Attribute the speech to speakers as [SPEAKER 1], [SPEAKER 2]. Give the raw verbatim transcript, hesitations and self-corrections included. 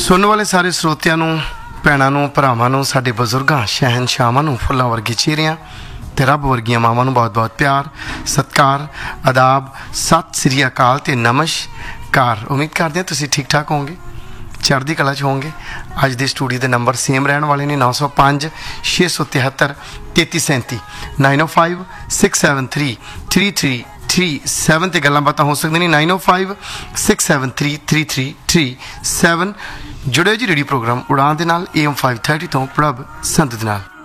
[SPEAKER 1] सुनने वाले सारे ਸਰੋਤਿਆਂ ਨੂੰ ਭੈਣਾਂ ਨੂੰ ਭਰਾਵਾਂ ਨੂੰ ਸਾਡੇ ਬਜ਼ੁਰਗਾਂ ਸ਼ਹਿਨਸ਼ਾਹਾਂ ਨੂੰ ਫੁੱਲਾਂ ਵਰਗੇ ਚਿਹਰਿਆਂ ਤੇ ਰੱਬ ਵਰਗੀਆਂ ਮਾਵਾਂ ਨੂੰ ਬਹੁਤ ਬਹੁਤ ਪਿਆਰ ਸਤਿਕਾਰ ਆਦਾਬ ਸਤਿ ਸ੍ਰੀ ਅਕਾਲ ਤੇ ਨਮਸਕਾਰ। ਉਮੀਦ ਕਰਦੇ ਹਾਂ ਤੁਸੀਂ ਠੀਕ ਠਾਕ ਹੋਵੋਗੇ ਚੜ੍ਹਦੀ ਕਲਾ 'ਚ ਹੋਵੋਗੇ। ਅੱਜ ਦੇ ਸਟੂਡੀਓ ਦੇ ਨੰਬਰ ਸੇਮ ਰਹਿਣ ਵਾਲੇ ਨੇ ਨੌ ਸੌ ਪੰਜ ਛੇ ਸੌ ਤਿਹੱਤਰ ਤੇਤੀ ਸੈਂਤੀ ਨਾਈਨ ਓ five six seven three three three three seven ਤੇ ਗੱਲਾਂ ਬਾਤਾਂ ਹੋ ਸਕਦੀਆਂ ਨੇ ਨਾਈਨ ਓ five six seven three three three three seven. ਜੁੜਿਓ ਜੀ ਰੇਡੀਓ ਪ੍ਰੋਗਰਾਮ ਉਡਾਨ ਦੇ ਨਾਲ ਏ ਐਮ ਫਾਈਵ ਥਰਟੀ ਤੋਂ ਪ੍ਰਭ ਸੰਤ ਦੇ ਨਾਲ।